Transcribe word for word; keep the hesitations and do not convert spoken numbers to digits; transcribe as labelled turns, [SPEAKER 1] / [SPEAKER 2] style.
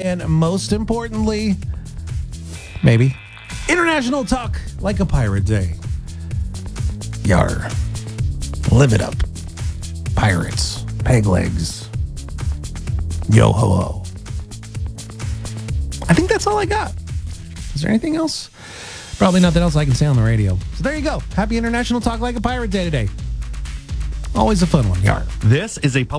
[SPEAKER 1] and most importantly, maybe, International Talk Like a Pirate Day. Yar. Live it up. Pirates. Peg legs. Yo ho ho. I think that's all I got. Is there anything else? Probably nothing else I can say on the radio. So there you go. Happy International Talk Like a Pirate Day today. Always a fun one. Yar.
[SPEAKER 2] This is a public